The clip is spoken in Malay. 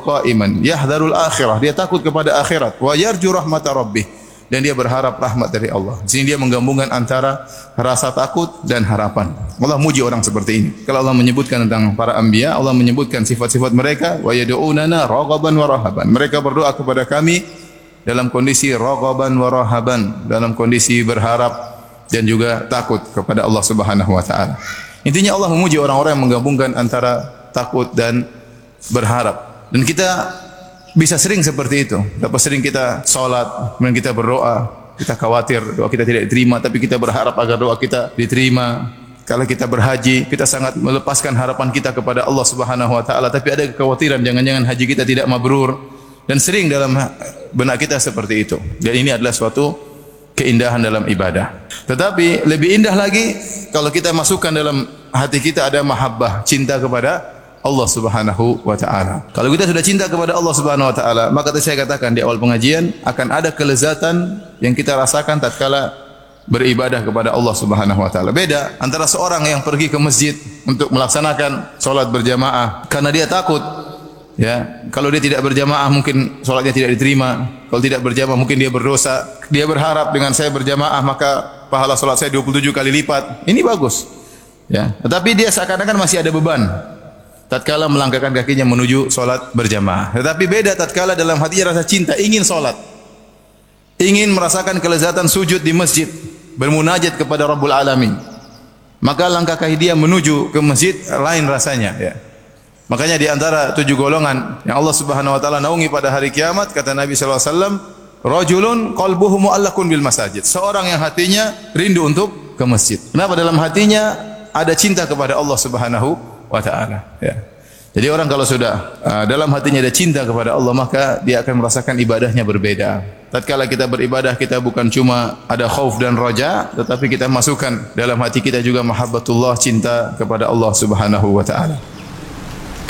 qa'iman yahdharul akhirah, dia takut kepada akhirat, wa yarju rahmata rabbih, dan dia berharap rahmat dari Allah. Di sini dia menggabungkan antara rasa takut dan harapan. Allah muji orang seperti ini. Kalau Allah menyebutkan tentang para anbiya, Allah menyebutkan sifat-sifat mereka, wa yad'unana raghaban wa rahaban. Mereka berdoa kepada kami dalam kondisi raghaban wa rahaban, dalam kondisi berharap dan juga takut kepada Allah Subhanahu wa taala. Intinya Allah memuji orang-orang yang menggabungkan antara takut dan berharap. Dan kita bisa sering seperti itu. Dapat sering kita salat, kemudian kita berdoa, kita khawatir doa kita tidak diterima, tapi kita berharap agar doa kita diterima. Kalau kita berhaji, kita sangat melepaskan harapan kita kepada Allah Subhanahu wa taala, tapi ada kekhawatiran jangan-jangan haji kita tidak mabrur. Dan sering dalam benak kita seperti itu. Dan ini adalah suatu keindahan dalam ibadah. Tetapi lebih indah lagi kalau kita masukkan dalam hati kita ada mahabbah, cinta kepada Allah Subhanahu wa taala. Kalau kita sudah cinta kepada Allah Subhanahu wa taala, maka tadi saya katakan di awal pengajian akan ada kelezatan yang kita rasakan tatkala beribadah kepada Allah Subhanahu wa taala. Beda antara seorang yang pergi ke masjid untuk melaksanakan salat berjamaah karena dia takut, ya, kalau dia tidak berjamaah mungkin salatnya tidak diterima. Kalau tidak berjamaah mungkin dia berdosa. Dia berharap dengan saya berjamaah maka pahala salat saya 27 kali lipat. Ini bagus. Ya, tetapi dia seakan-akan masih ada beban tatkala melangkahkan kakinya menuju salat berjamaah. Tetapi beda tatkala dalam hatinya rasa cinta, ingin salat, ingin merasakan kelezatan sujud di masjid, bermunajat kepada Rabbul Alamin. Maka langkah kaki dia menuju ke masjid lain rasanya, ya. Makanya di antara 7 golongan yang Allah Subhanahu wa taala naungi pada hari kiamat, kata Nabi sallallahu alaihi wasallam, rajulun qalbuhu mu'allaqun bil masajid. Seorang yang hatinya rindu untuk ke masjid. Kenapa? Dalam hatinya ada cinta kepada Allah Subhanahu wa taala, ya. Jadi orang kalau sudah dalam hatinya ada cinta kepada Allah, maka dia akan merasakan ibadahnya berbeda. Tatkala kita beribadah, kita bukan cuma ada khauf dan raja, tetapi kita masukkan dalam hati kita juga mahabbatullah, cinta kepada Allah Subhanahu wa taala.